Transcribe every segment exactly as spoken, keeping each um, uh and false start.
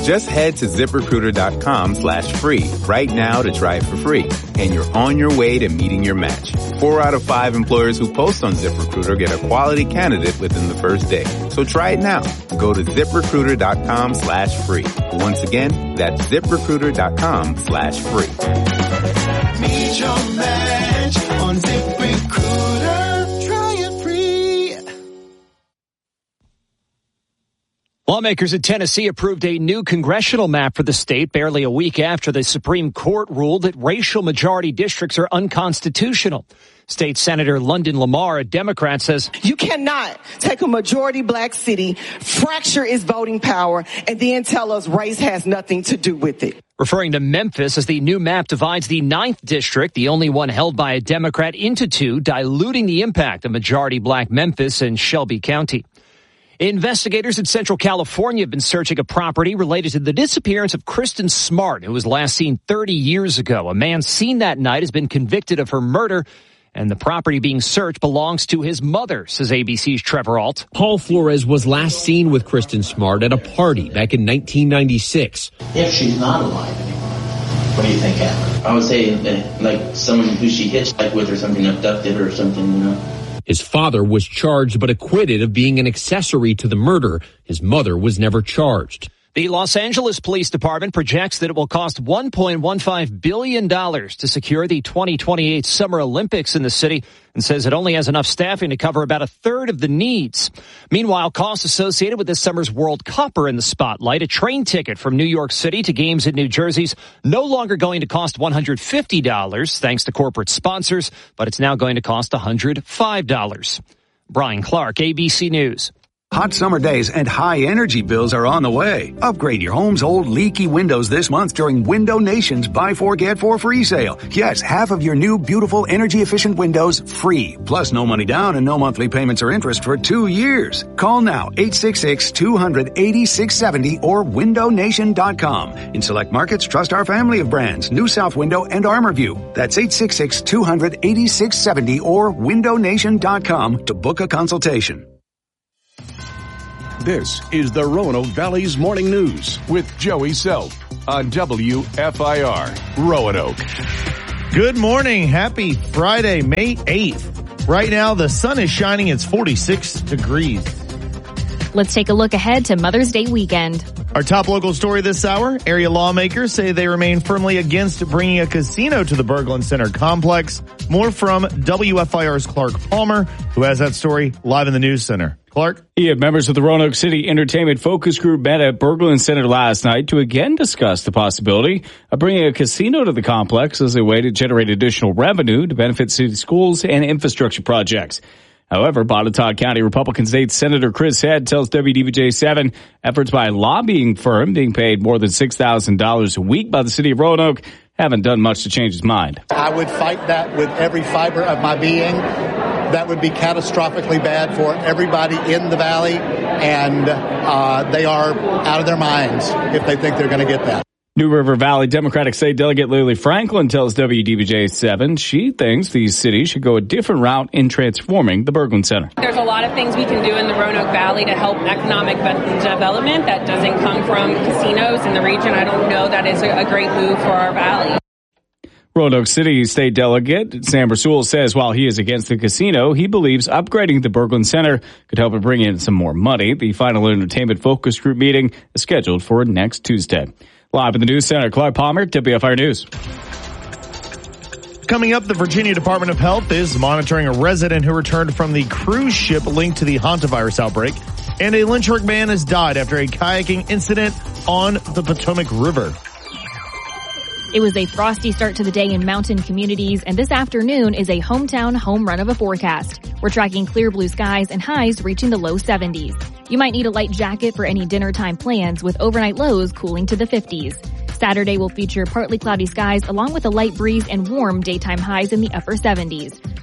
Just head to ZipRecruiter.com slash free right now to try it for free. And you're on your way to meeting your match. Four out of five employers who post on ZipRecruiter get a quality candidate within the first day. So try it now. Go to ZipRecruiter.com slash free. Once again, that's ZipRecruiter.com slash free. Meet your match on ZipRecruiter. Try it free. Lawmakers in Tennessee approved a new congressional map for the state barely a week after the Supreme Court ruled that racial majority districts are unconstitutional. State Senator London Lamar, a Democrat, says, you cannot take a majority black city, fracture its voting power, and then tell us race has nothing to do with it. Referring to Memphis as the new map divides the ninth district, the only one held by a Democrat, into two, diluting the impact of majority black Memphis and Shelby County. Investigators in Central California have been searching a property related to the disappearance of Kristen Smart, who was last seen thirty years ago. A man seen that night has been convicted of her murder, and the property being searched belongs to his mother, says A B C's Trevor Ault. Paul Flores was last seen with Kristen Smart at a party back in nineteen ninety-six. If she's not alive anymore, what do you think happened? I would say that, like someone who she hitchhiked with or something, abducted her or something, you know. His father was charged but acquitted of being an accessory to the murder. His mother was never charged. The Los Angeles Police Department projects that it will cost one point one five billion dollars to secure the twenty twenty-eight Summer Olympics in the city and says it only has enough staffing to cover about a third of the needs. Meanwhile, costs associated with this summer's World Cup are in the spotlight. A train ticket from New York City to games in New Jersey's no longer going to cost one hundred fifty dollars thanks to corporate sponsors, but it's now going to cost one hundred five dollars. Brian Clark, A B C News. Hot summer days and high energy bills are on the way. Upgrade your home's old leaky windows this month during Window Nation's Buy Four, Get Four free sale. Yes, half of your new beautiful energy efficient windows free. Plus no money down and no monthly payments or interest for two years. Call now eight six six, two hundred, eighty-six seventy or window nation dot com. In select markets, trust our family of brands, New South Window and ArmorView. That's eight six six, two hundred, eighty-six seventy or window nation dot com to book a consultation. This is the Roanoke Valley's Morning News with Joey Self on W F I R Roanoke. Good morning. Happy Friday, May eighth. Right now, the sun is shining. It's forty-six degrees. Let's take a look ahead to Mother's Day weekend. Our top local story this hour, area lawmakers say they remain firmly against bringing a casino to the Berglund Center complex. More from W F I R's Clark Palmer, who has that story live in the news center. Clark? Yeah, members of the Roanoke City Entertainment Focus Group met at Berglund Center last night to again discuss the possibility of bringing a casino to the complex as a way to generate additional revenue to benefit city schools and infrastructure projects. However, Botetourt County Republican State Senator Chris Head tells W D B J seven efforts by a lobbying firm being paid more than six thousand dollars a week by the city of Roanoke haven't done much to change his mind. I would fight that with every fiber of my being. That would be catastrophically bad for everybody in the valley, and uh, they are out of their minds if they think they're going to get that. New River Valley Democratic State Delegate Lily Franklin tells W D B J seven she thinks these cities should go a different route in transforming the Berglund Center. There's a lot of things we can do in the Roanoke Valley to help economic development that doesn't come from casinos in the region. I don't know that is a great move for our valley. Roanoke City State Delegate Sam Rasul says while he is against the casino, he believes upgrading the Berglund Center could help it bring in some more money. The final entertainment focus group meeting is scheduled for next Tuesday. Live in the news center, Clark Palmer, W F I R News. Coming up, the Virginia Department of Health is monitoring a resident who returned from the cruise ship linked to the hantavirus outbreak. And a Lynchburg man has died after a kayaking incident on the Potomac River. It was a frosty start to the day in mountain communities, and this afternoon is a hometown home run of a forecast. We're tracking clear blue skies and highs reaching the low seventies. You might need a light jacket for any dinner time plans, with overnight lows cooling to the fifties. Saturday will feature partly cloudy skies along with a light breeze and warm daytime highs in the upper seventies.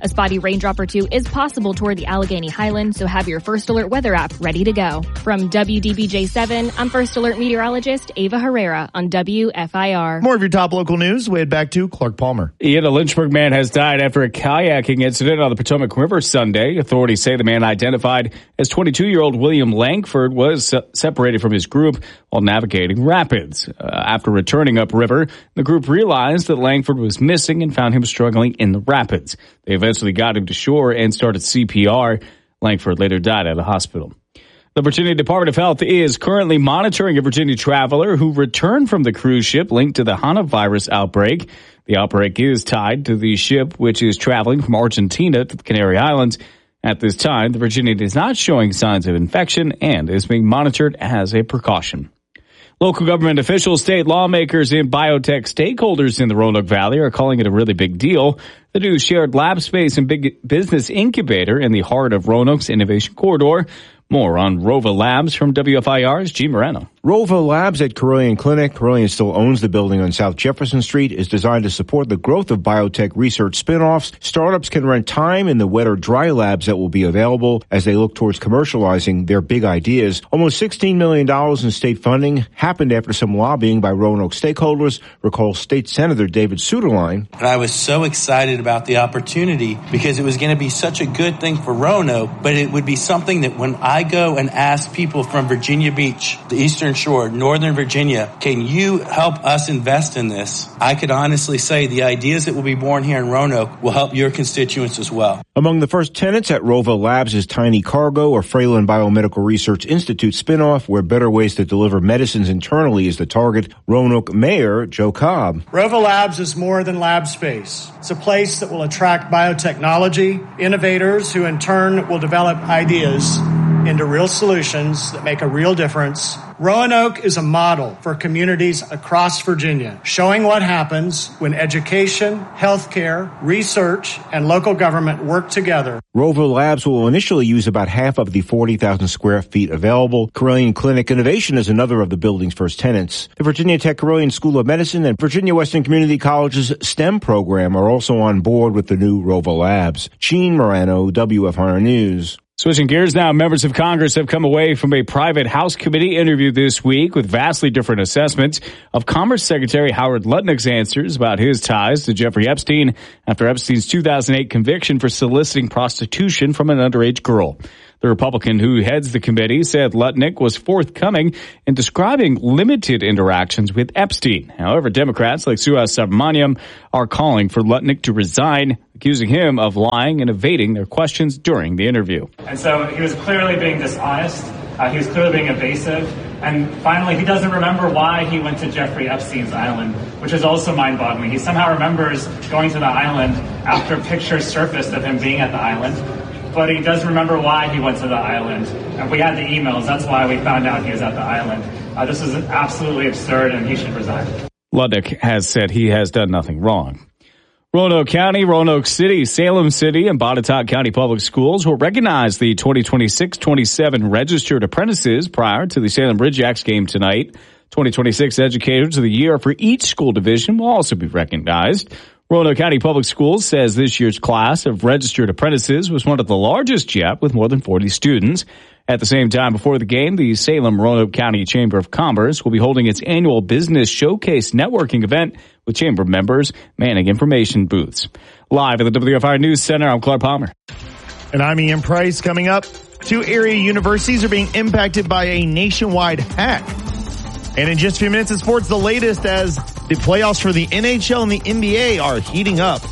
A spotty raindrop or two is possible toward the Allegheny Highlands, so have your First Alert weather app ready to go. From W D B J seven, I'm First Alert meteorologist Ava Herrera on W F I R. More of your top local news. We head back to Clark Palmer. Yet a Lynchburg man has died after a kayaking incident on the Potomac River Sunday. Authorities say the man, identified as twenty-two-year-old William Langford, was se- separated from his group while navigating rapids. Uh, after returning upriver, the group realized that Langford was missing and found him struggling in the rapids. They eventually got him to shore and started C P R. Langford later died at a hospital. The Virginia Department of Health is currently monitoring a Virginia traveler who returned from the cruise ship linked to the hantavirus outbreak. The outbreak is tied to the ship, which is traveling from Argentina to the Canary Islands. At this time, the Virginia is not showing signs of infection and is being monitored as a precaution. Local government officials, state lawmakers, and biotech stakeholders in the Roanoke Valley are calling it a really big deal. The new shared lab space and big business incubator in the heart of Roanoke's Innovation Corridor. More on Rova Labs from W F I R's G. Moreno. Rova Labs at Carilion Clinic. Carilion still owns the building on South Jefferson Street. Is designed to support the growth of biotech research spinoffs. Startups can rent time in the wet or dry labs that will be available as they look towards commercializing their big ideas. Almost sixteen million dollars in state funding happened after some lobbying by Roanoke stakeholders. Recall State Senator David Suderline. And I was so excited about the opportunity because it was going to be such a good thing for Roanoke, but it would be something that when I go and ask people from Virginia Beach, the Eastern Shore, Northern Virginia, can you help us invest in this? I could honestly say the ideas that will be born here in Roanoke will help your constituents as well. Among the first tenants at Rova Labs is Tiny Cargo, a Fralin Biomedical Research Institute spinoff where better ways to deliver medicines internally is the target. Roanoke Mayor Joe Cobb. Rova Labs is more than lab space. It's a place that will attract biotechnology, innovators who in turn will develop ideas into real solutions that make a real difference. Roanoke is a model for communities across Virginia, showing what happens when education, healthcare, research, and local government work together. Rova Labs will initially use about half of the forty thousand square feet available. Carilion Clinic Innovation is another of the building's first tenants. The Virginia Tech Carilion School of Medicine and Virginia Western Community College's STEM program are also on board with the new Rova Labs. Gene Morano, W F I R News. Switching gears now, members of Congress have come away from a private House committee interview this week with vastly different assessments of Commerce Secretary Howard Lutnick's answers about his ties to Jeffrey Epstein after Epstein's two thousand eight conviction for soliciting prostitution from an underage girl. The Republican who heads the committee said Lutnick was forthcoming in describing limited interactions with Epstein. However, Democrats like Suhas Subramaniam are calling for Lutnick to resign, accusing him of lying and evading their questions during the interview. And so he was clearly being dishonest. Uh, he was clearly being evasive. And finally, he doesn't remember why he went to Jeffrey Epstein's island, which is also mind-boggling. He somehow remembers going to the island after pictures surfaced of him being at the island. But he does remember why he went to the island. And we had the emails. That's why we found out he was at the island. Uh, this is absolutely absurd, and he should resign. Lutnick has said he has done nothing wrong. Roanoke County, Roanoke City, Salem City, and Botetourt County Public Schools will recognize the twenty twenty-six twenty-seven registered apprentices prior to the Salem Ridgeax game tonight. twenty twenty-six Educators of the Year for each school division will also be recognized. Roanoke County Public Schools says this year's class of registered apprentices was one of the largest yet, with more than forty students. At the same time, before the game, the Salem Roanoke County Chamber of Commerce will be holding its annual Business Showcase networking event with chamber members manning information booths. Live at the W F I R News Center, I'm Clark Palmer. And I'm Ian Price. Coming up, two area universities are being impacted by a nationwide hack. And in just a few minutes of sports, the latest as the playoffs for the N H L and the N B A are heating up.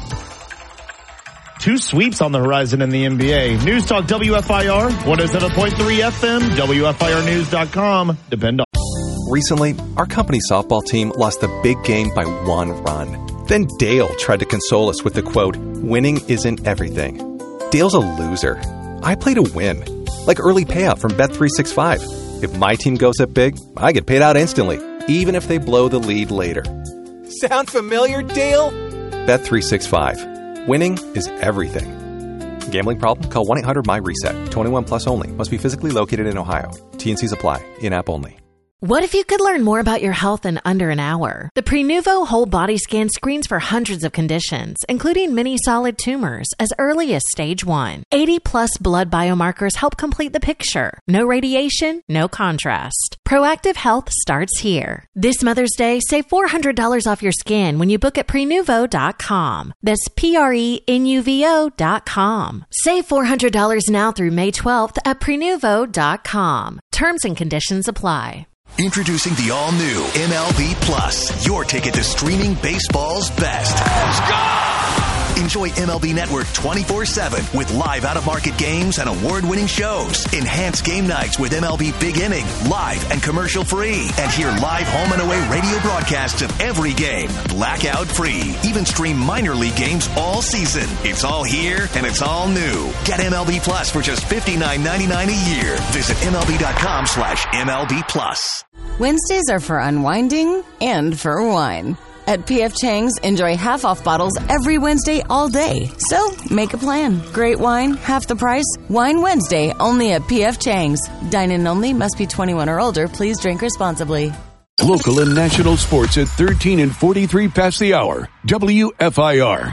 Two sweeps on the horizon in the N B A. News Talk W F I R, one oh seven point three F M, W F I R news dot com. Depend on. Recently, our company softball team lost the big game by one run. Then Dale tried to console us with the quote, "Winning isn't everything." Dale's a loser. I play to win. Like early payout from Bet three sixty-five. If my team goes up big, I get paid out instantly, even if they blow the lead later. Sound familiar, Dale? Bet three sixty-five. Winning is everything. Gambling problem? Call one eight hundred M Y RESET. twenty-one plus only. Must be physically located in Ohio. T and C's apply. In-app only. What if you could learn more about your health in under an hour? The Prenuvo Whole Body Scan screens for hundreds of conditions, including many solid tumors, as early as stage one. eighty plus blood biomarkers help complete the picture. No radiation, no contrast. Proactive health starts here. This Mother's Day, save four hundred dollars off your scan when you book at prenuvo dot com. That's P R E N U V O dot com. Save four hundred dollars now through May twelfth at prenuvo dot com. Terms and conditions apply. Introducing the all-new M L B Plus, your ticket to streaming baseball's best. Let's go! Enjoy M L B Network twenty-four seven with live out-of-market games and award-winning shows. Enhance game nights with M L B Big Inning, live and commercial-free. And hear live home and away radio broadcasts of every game, blackout-free. Even stream minor league games all season. It's all here and it's all new. Get M L B Plus for just fifty-nine ninety-nine a year. Visit M L B dot com slash M L B Plus. Wednesdays are for unwinding and for wine. At P F Chang's, enjoy half-off bottles every Wednesday all day. So, make a plan. Great wine, half the price. Wine Wednesday, only at P F Chang's. Dine-in only, must be twenty-one or older. Please drink responsibly. Local and national sports at thirteen and forty-three past the hour. W F I R.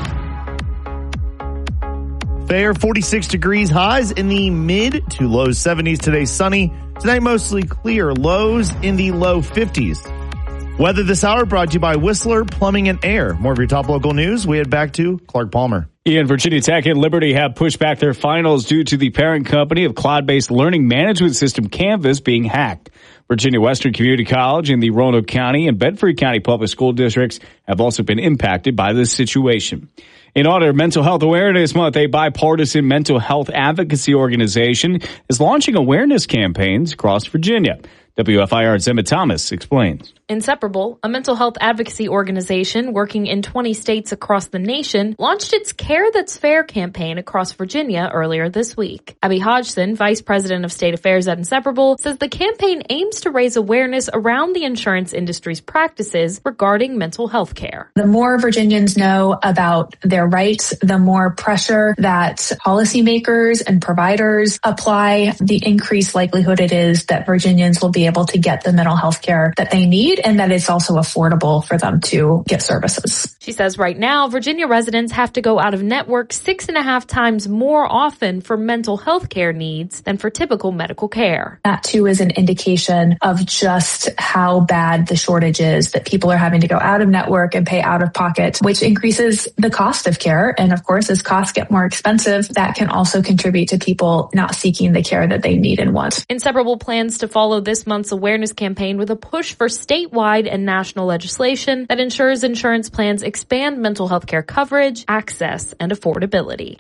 Fair, forty-six degrees, highs in the mid to low seventies. Today, sunny. Tonight, mostly clear. Lows in the low fifties. Weather this hour brought to you by Whistler Plumbing and Air. More of your top local news. We head back to Clark Palmer. Ian, Virginia Tech and Liberty have pushed back their finals due to the parent company of cloud-based learning management system Canvas being hacked. Virginia Western Community College and the Roanoke County and Bedford County public school districts have also been impacted by this situation. In honor of Mental Health Awareness Month, a bipartisan mental health advocacy organization is launching awareness campaigns across Virginia. W F I R's Emma Thomas explains. Inseparable, a mental health advocacy organization working in twenty states across the nation, launched its Care That's Fair campaign across Virginia earlier this week. Abby Hodgson, Vice President of State Affairs at Inseparable, says the campaign aims to raise awareness around the insurance industry's practices regarding mental health care. The more Virginians know about their rights, the more pressure that policymakers and providers apply, the increased likelihood it is that Virginians will be able to get the mental health care that they need and that it's also affordable for them to get services. She says right now, Virginia residents have to go out of network six and a half times more often for mental health care needs than for typical medical care. That too is an indication of just how bad the shortage is, that people are having to go out of network and pay out of pocket, which increases the cost of care. And of course, as costs get more expensive, that can also contribute to people not seeking the care that they need and want. Inseparable plans to follow this month's awareness campaign with a push for statewide and national legislation that ensures insurance plans expand mental health care coverage, access, and affordability.